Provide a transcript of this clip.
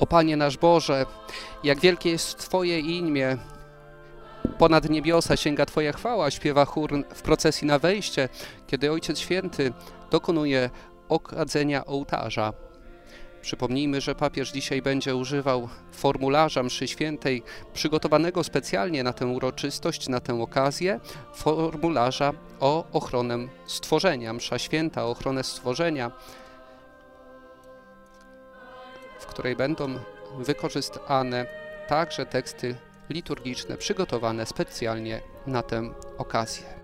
O Panie nasz Boże, jak wielkie jest Twoje imię, ponad niebiosa sięga Twoja chwała, śpiewa chór w procesji na wejście, kiedy Ojciec Święty dokonuje okadzenia ołtarza. Przypomnijmy, że papież dzisiaj będzie używał formularza mszy świętej przygotowanego specjalnie na tę uroczystość, na tę okazję, formularza o ochronę stworzenia, msza święta o ochronę stworzenia, w której będą wykorzystane także teksty liturgiczne przygotowane specjalnie na tę okazję.